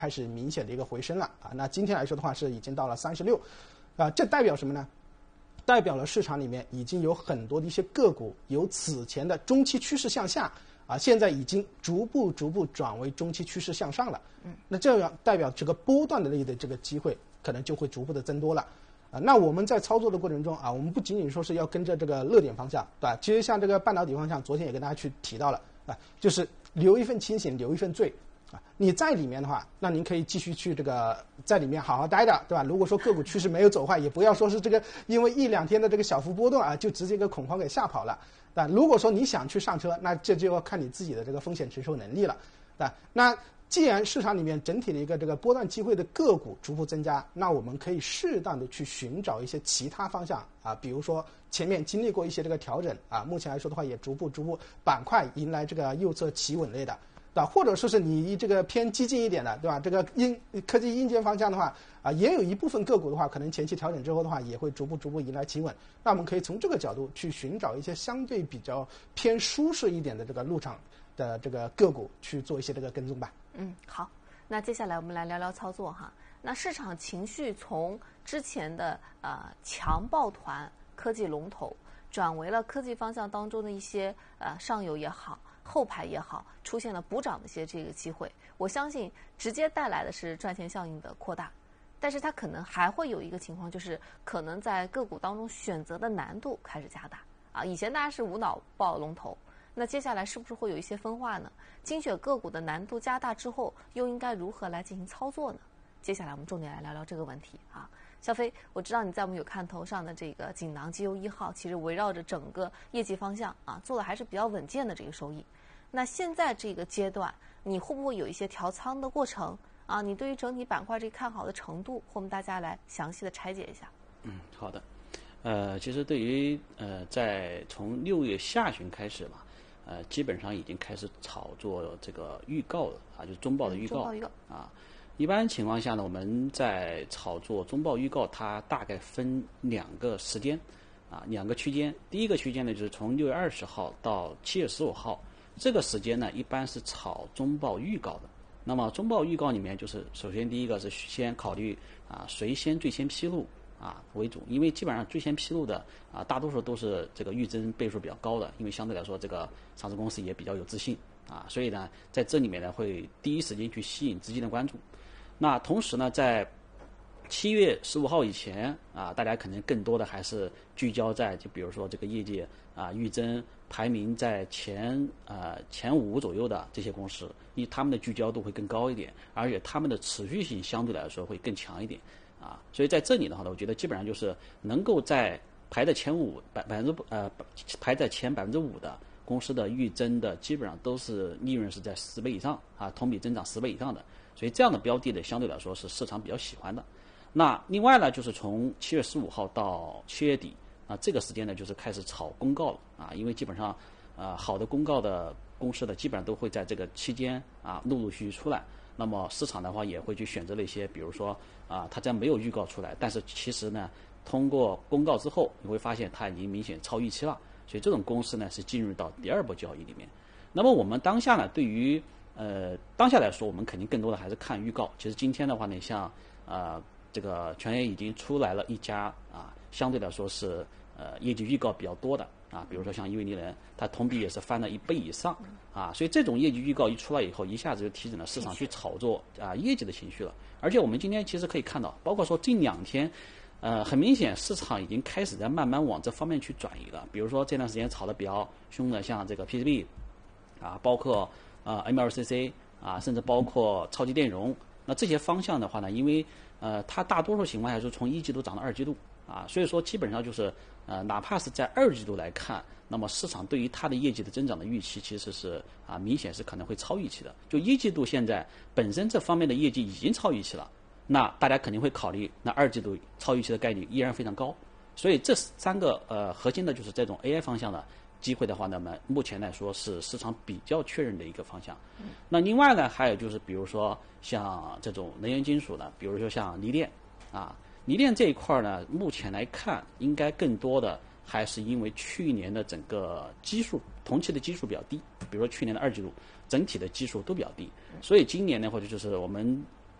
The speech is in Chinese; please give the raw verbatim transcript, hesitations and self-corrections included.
开始明显的一个回升了啊。那今天来说的话是已经到了三十六，啊，这代表什么呢？代表了市场里面已经有很多的一些个股由此前的中期趋势向下啊，现在已经逐步逐步转为中期趋势向上了。嗯，那这样代表这个波段的类的这个机会可能就会逐步的增多了。啊，那我们在操作的过程中啊，我们不仅仅说是要跟着这个热点方向，对吧？其实像这个半导体方向，昨天也跟大家去提到了啊，就是留一份清醒，留一份醉。啊，你在里面的话，那您可以继续去这个在里面好好待着，对吧？如果说个股趋势没有走坏，也不要说是这个因为一两天的这个小幅波动啊，就直接给恐慌给吓跑了。但如果说你想去上车，那这就要看你自己的这个风险承受能力了，对吧？那既然市场里面整体的一个这个波段机会的个股逐步增加，那我们可以适当的去寻找一些其他方向啊，比如说前面经历过一些这个调整啊，目前来说的话也逐步逐步板块迎来这个右侧企稳类的。对吧？或者说是你这个偏激进一点的，对吧？这个硬科技硬件方向的话，啊，也有一部分个股的话，可能前期调整之后的话，也会逐步逐步迎来企稳。那我们可以从这个角度去寻找一些相对比较偏舒适一点的这个入场的这个个股去做一些这个跟踪吧。 嗯，好。那接下来我们来聊聊操作哈。那市场情绪从之前的呃强抱团科技龙头，转为了科技方向当中的一些呃上游也好。后排也好，出现了补涨的一些这个机会，我相信直接带来的是赚钱效应的扩大，但是它可能还会有一个情况，就是可能在个股当中选择的难度开始加大啊。以前大家是无脑抱龙头，那接下来是不是会有一些分化呢？精选个股的难度加大之后，又应该如何来进行操作呢？接下来我们重点来聊聊这个问题啊。小飞，我知道你在我们有看头上的这个锦囊绩优一号，其实围绕着整个业绩方向啊，做的还是比较稳健的这个收益。那现在这个阶段，你会不会有一些调仓的过程啊？你对于整体板块这个看好的程度，和我们大家来详细的拆解一下。 嗯，好的。呃，其实对于呃，在从六月下旬开始吧，呃，基本上已经开始炒作这个预告了啊，就是中报的预告。 中报预告啊。一般情况下呢，我们在炒作中报预告，它大概分两个时间，啊，两个区间。第一个区间呢，就是从六月二十号到七月十五号，这个时间呢，一般是炒中报预告的。那么中报预告里面，就是首先第一个是先考虑啊，谁先最先披露啊为主，因为基本上最先披露的啊，大多数都是这个预增倍数比较高的，因为相对来说这个上市公司也比较有自信啊，所以呢，在这里面呢，会第一时间去吸引资金的关注。那同时呢，在七月十五号以前啊，大家可能更多的还是聚焦在，就比如说这个业绩啊预增排名在前呃前五左右的这些公司，因为他们的聚焦度会更高一点，而且他们的持续性相对来说会更强一点啊。所以在这里的话呢，我觉得基本上就是能够在排在前五百百分之呃排在前百分之五的公司的预增的，基本上都是利润是在十倍以上啊，同比增长十倍以上的。所以这样的标的呢，相对来说是市场比较喜欢的。那另外呢，就是从七月十五号到七月底啊，这个时间呢，就是开始炒公告了啊，因为基本上呃好的公告的公司呢，基本上都会在这个期间啊陆陆续续出来。那么市场的话也会去选择了一些，比如说啊，它在没有预告出来，但是其实呢，通过公告之后，你会发现它已经明显超预期了。所以这种公司呢，是进入到第二波交易里面。那么我们当下呢，对于呃，当下来说，我们肯定更多的还是看预告。其实今天的话呢，像呃这个全业已经出来了一家啊，相对来说是呃业绩预告比较多的啊，比如说像英伟利人，它同比也是翻了一倍以上啊，所以这种业绩预告一出来以后，一下子就提振了市场去炒作啊业绩的情绪了。而且我们今天其实可以看到，包括说近两天，呃，很明显市场已经开始在慢慢往这方面去转移了。比如说这段时间炒得比较凶的，像这个 P C B 啊，包括啊 M L C C 啊，甚至包括超级电容，那这些方向的话呢，因为呃它大多数情况下是从一季度涨到二季度啊，所以说基本上就是呃哪怕是在二季度来看，那么市场对于它的业绩的增长的预期其实是啊明显是可能会超预期的。就一季度现在本身这方面的业绩已经超预期了，那大家肯定会考虑，那二季度超预期的概率依然非常高。所以这三个呃核心的就是这种 A I 方向的机会的话，那么目前来说是市场比较确认的一个方向。那另外呢，还有就是比如说像这种能源金属的，比如说像锂电啊，锂电这一块呢，目前来看应该更多的还是因为去年的整个基数同期的基数比较低，比如说去年的二季度整体的基数都比较低，所以今年呢，或者就是我们